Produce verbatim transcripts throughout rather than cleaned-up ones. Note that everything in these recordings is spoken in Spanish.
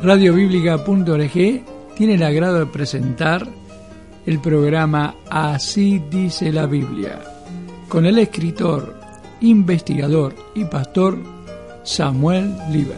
radio bíblica punto org tiene el agrado de presentar el programa Así dice la Biblia, con el escritor, investigador y pastor Samuel Liber.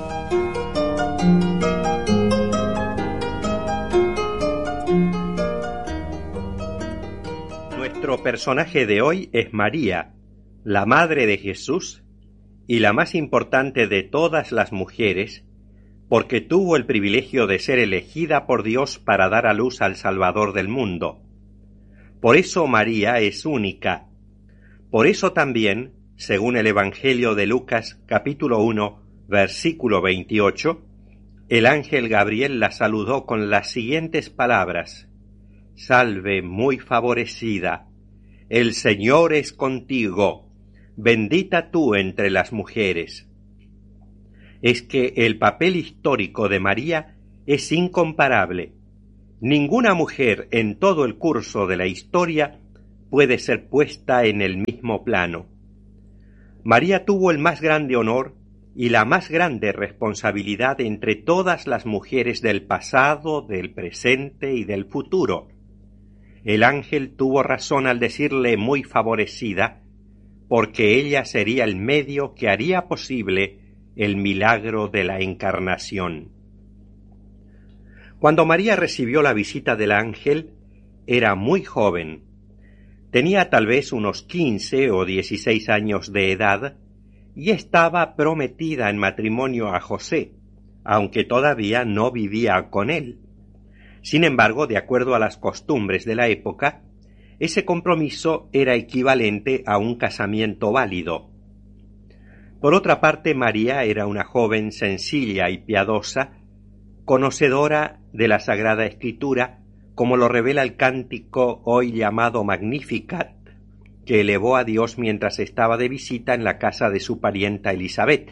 Nuestro personaje de hoy es María, la madre de Jesús y la más importante de todas las mujeres, porque tuvo el privilegio de ser elegida por Dios para dar a luz al Salvador del mundo. Por eso María es única. Por eso también, según el Evangelio de Lucas capítulo uno, versículo veintiocho, el ángel Gabriel la saludó con las siguientes palabras: Salve muy favorecida, el Señor es contigo, bendita tú entre las mujeres. Es que el papel histórico de María es incomparable. Ninguna mujer en todo el curso de la historia puede ser puesta en el mismo plano. María tuvo el más grande honor y la más grande responsabilidad entre todas las mujeres del pasado, del presente y del futuro. El ángel tuvo razón al decirle muy favorecida, porque ella sería el medio que haría posible el milagro de la encarnación. Cuando María recibió la visita del ángel, era muy joven. Tenía tal vez unos quince o dieciséis años de edad y estaba prometida en matrimonio a José, aunque todavía no vivía con él. Sin embargo, de acuerdo a las costumbres de la época, ese compromiso era equivalente a un casamiento válido. Por otra parte, María era una joven sencilla y piadosa, conocedora de la Sagrada Escritura, como lo revela el cántico hoy llamado Magnificat, que elevó a Dios mientras estaba de visita en la casa de su parienta Elisabet.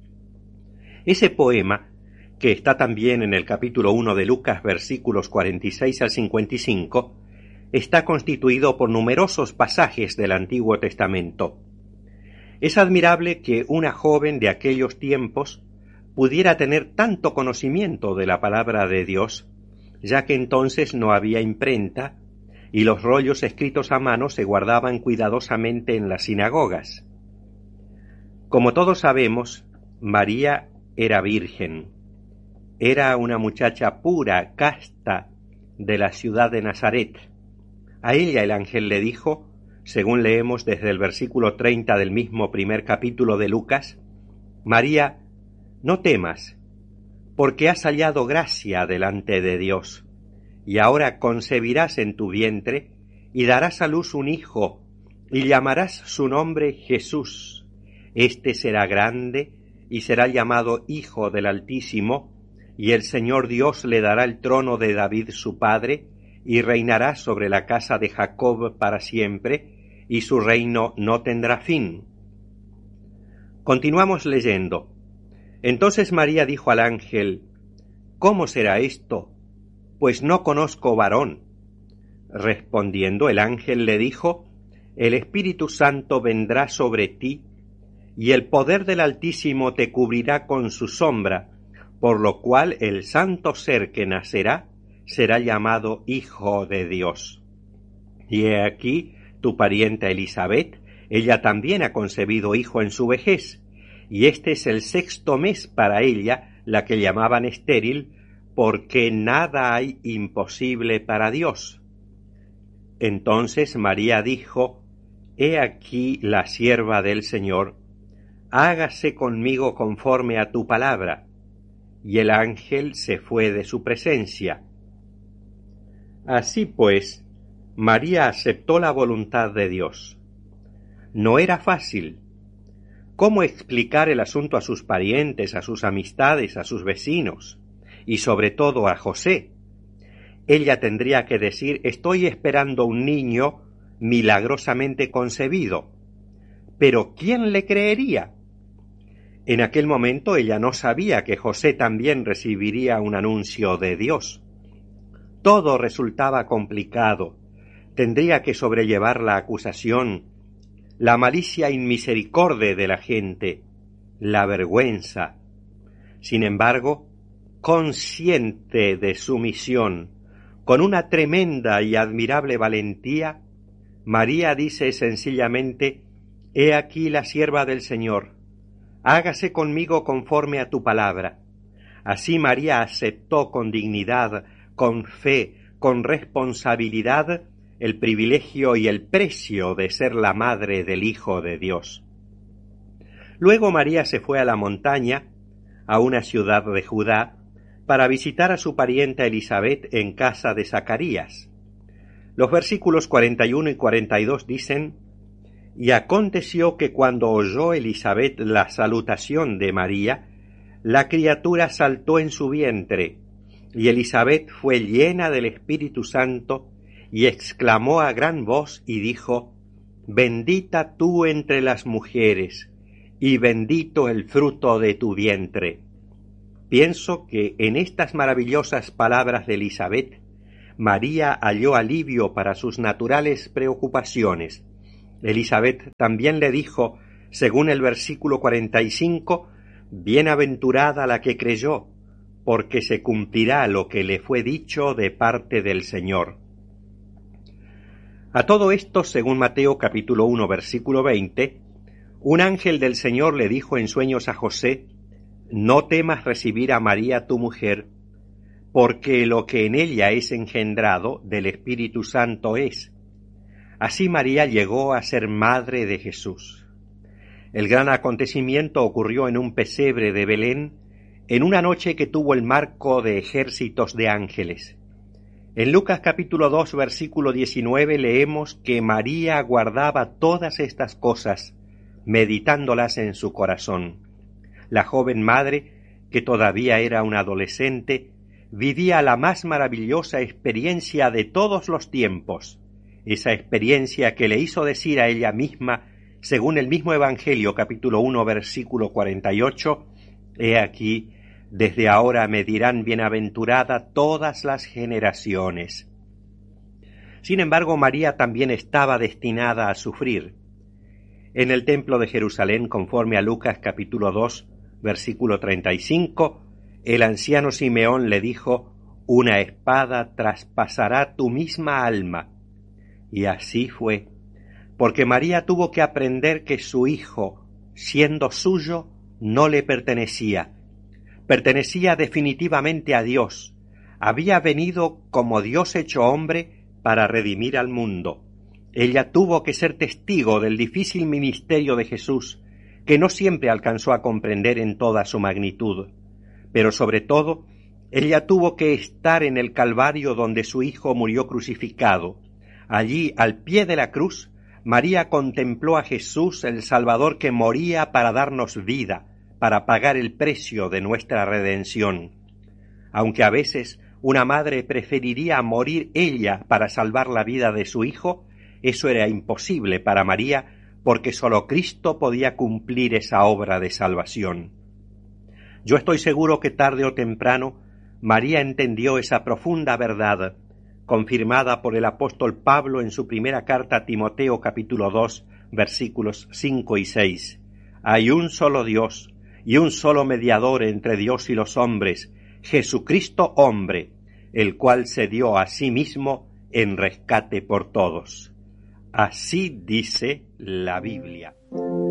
Ese poema, que está también en el capítulo uno de Lucas, versículos cuarenta y seis al cincuenta y cinco, está constituido por numerosos pasajes del Antiguo Testamento. Es admirable que una joven de aquellos tiempos pudiera tener tanto conocimiento de la palabra de Dios, ya que entonces no había imprenta y los rollos escritos a mano se guardaban cuidadosamente en las sinagogas. Como todos sabemos, María era virgen. Era una muchacha pura, casta, de la ciudad de Nazaret. A ella el ángel le dijo, según leemos desde el versículo treinta del mismo primer capítulo de Lucas: María, no temas, porque has hallado gracia delante de Dios, y ahora concebirás en tu vientre, y darás a luz un hijo, y llamarás su nombre Jesús. Este será grande, y será llamado Hijo del Altísimo, y el Señor Dios le dará el trono de David su padre, y reinará sobre la casa de Jacob para siempre, y su reino no tendrá fin. Continuamos leyendo. Entonces María dijo al ángel: ¿Cómo será esto? Pues no conozco varón. Respondiendo el ángel le dijo: El Espíritu Santo vendrá sobre ti, y el poder del Altísimo te cubrirá con su sombra, por lo cual el santo ser que nacerá será llamado Hijo de Dios. Y he aquí tu parienta Elisabet, ella también ha concebido hijo en su vejez, y este es el sexto mes para ella, la que llamaban estéril, porque nada hay imposible para Dios. Entonces María dijo: He aquí la sierva del Señor, hágase conmigo conforme a tu palabra. Y el ángel se fue de su presencia. Así pues, María aceptó la voluntad de Dios. No era fácil. ¿Cómo explicar el asunto a sus parientes, a sus amistades, a sus vecinos, y sobre todo a José? Ella tendría que decir: estoy esperando un niño milagrosamente concebido. ¿Pero quién le creería? En aquel momento ella no sabía que José también recibiría un anuncio de Dios. Todo resultaba complicado. Tendría que sobrellevar la acusación, la malicia inmisericordia de la gente, la vergüenza. Sin embargo, consciente de su misión, con una tremenda y admirable valentía, María dice sencillamente: «He aquí la sierva del Señor, hágase conmigo conforme a tu palabra». Así María aceptó con dignidad, con fe, con responsabilidad, el privilegio y el precio de ser la madre del Hijo de Dios. Luego María se fue a la montaña, a una ciudad de Judá, para visitar a su parienta Elisabet en casa de Zacarías. Los versículos cuarenta y uno y cuarenta y dos dicen: «Y aconteció que cuando oyó Elisabet la salutación de María, la criatura saltó en su vientre, y Elisabet fue llena del Espíritu Santo, y exclamó a gran voz y dijo: Bendita tú entre las mujeres, y bendito el fruto de tu vientre». Pienso que en estas maravillosas palabras de Elisabet, María halló alivio para sus naturales preocupaciones. Elisabet también le dijo, según el versículo cuarenta y cinco, «Bienaventurada la que creyó, porque se cumplirá lo que le fue dicho de parte del Señor». A todo esto, según Mateo capítulo uno, versículo veinte, un ángel del Señor le dijo en sueños a José: «No temas recibir a María tu mujer, porque lo que en ella es engendrado del Espíritu Santo es». Así María llegó a ser madre de Jesús. El gran acontecimiento ocurrió en un pesebre de Belén, en una noche que tuvo el marco de ejércitos de ángeles. En Lucas capítulo dos, versículo diecinueve, leemos que María guardaba todas estas cosas, meditándolas en su corazón. La joven madre, que todavía era una adolescente, vivía la más maravillosa experiencia de todos los tiempos, esa experiencia que le hizo decir a ella misma, según el mismo Evangelio capítulo uno, versículo cuarenta y ocho, «He aquí, desde ahora me dirán bienaventurada todas las generaciones». Sin embargo, María también estaba destinada a sufrir. En el templo de Jerusalén, conforme a Lucas capítulo dos, versículo treinta y cinco, el anciano Simeón le dijo: «Una espada traspasará tu misma alma». Y así fue, porque María tuvo que aprender que su hijo, siendo suyo, no le pertenecía. Pertenecía definitivamente a Dios. Había venido como Dios hecho hombre para redimir al mundo. Ella tuvo que ser testigo del difícil ministerio de Jesús, que no siempre alcanzó a comprender en toda su magnitud. Pero sobre todo, ella tuvo que estar en el Calvario donde su hijo murió crucificado. Allí, al pie de la cruz, María contempló a Jesús, el Salvador, que moría para darnos vida, para pagar el precio de nuestra redención. Aunque a veces una madre preferiría morir ella para salvar la vida de su hijo, eso era imposible para María, porque sólo Cristo podía cumplir esa obra de salvación. Yo estoy seguro que tarde o temprano María entendió esa profunda verdad, confirmada por el apóstol Pablo en su primera carta a Timoteo capítulo dos, versículos cinco y seis. Hay un solo Dios y un solo mediador entre Dios y los hombres, Jesucristo hombre, el cual se dio a sí mismo en rescate por todos. Así dice la Biblia.